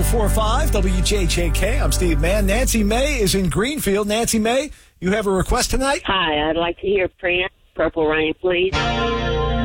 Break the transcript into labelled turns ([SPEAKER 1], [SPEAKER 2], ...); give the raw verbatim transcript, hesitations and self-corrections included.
[SPEAKER 1] oh four five W J J K. I'm Steve Mann. Nancy May is in Greenfield. Nancy May, you have a request tonight?
[SPEAKER 2] Hi, I'd like to hear Prince, Purple Rain, please.